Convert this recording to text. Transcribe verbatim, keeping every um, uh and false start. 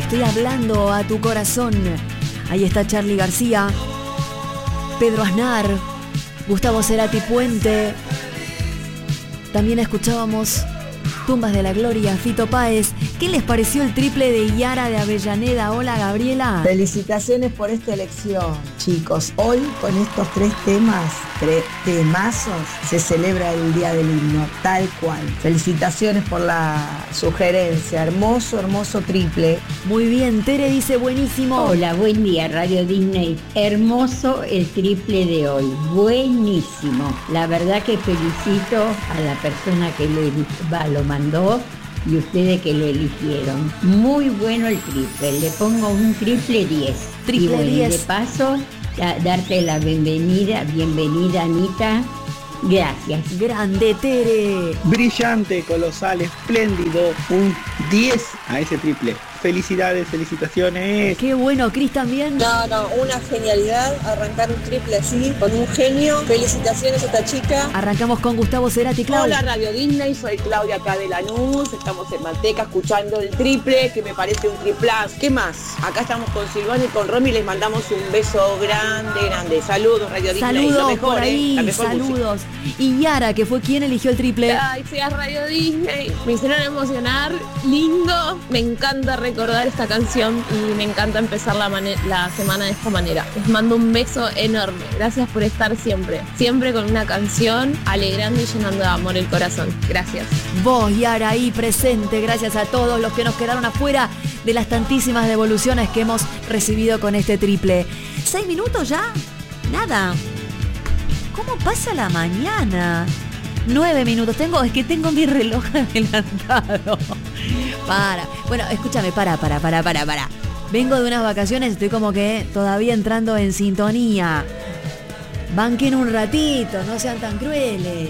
estoy hablando a tu corazón. Ahí está Charly García, Pedro Aznar, Gustavo Cerati Puente. También escuchábamos Tumbas de la Gloria, Fito Páez. ¿Qué les pareció el triple de Yara de Avellaneda? Hola, Gabriela. Felicitaciones por esta elección, chicos. Hoy, con estos tres temas, tres temazos, se celebra el Día del Himno, tal cual. Felicitaciones por la sugerencia. Hermoso, hermoso triple. Muy bien, Tere dice buenísimo. Hola, buen día, Radio Disney. Hermoso el triple de hoy. Buenísimo. La verdad que felicito a la persona que lo, va, lo mandó y ustedes que lo eligieron. Muy bueno el triple. Le pongo un triple diez. Triple y bueno, diez. de paso, da, darte la bienvenida, bienvenida, Anita. Gracias. Grande, Tere. Brillante, colosal, espléndido. Un diez a ese triple. Felicidades, felicitaciones. Qué bueno, Cris también. No, no, una genialidad arrancar un triple así, con un genio. Felicitaciones a esta chica. Arrancamos con Gustavo Cerati, Clau. Hola Radio Disney, soy Claudia acá de Lanús, estamos en Manteca escuchando el triple, que me parece un triplazo. ¿Qué más? Acá estamos con Silvana y con Romy, les mandamos un beso grande, grande. Saludos Radio Disney. Saludos lo mejor, por ahí, ¿eh? La mejor saludos. Y Yara, que fue quien eligió el triple. Ay, seas Radio Disney, me hicieron emocionar, lindo, me encanta recordar esta canción y me encanta empezar la, la semana de esta manera. Les mando un beso enorme, gracias por estar siempre, siempre con una canción alegrando y llenando de amor el corazón. Gracias. Vos, Yara, ahí presente, gracias a todos los que nos quedaron afuera de las tantísimas devoluciones que hemos recibido con este triple. ¿Seis minutos ya? Nada. ¿Cómo pasa la mañana? Nueve minutos. Tengo, es que tengo mi reloj adelantado. Para. Bueno, escúchame, para, para, para, para, para. Vengo de unas vacaciones, estoy como que todavía entrando en sintonía. Banquen un ratito, no sean tan crueles.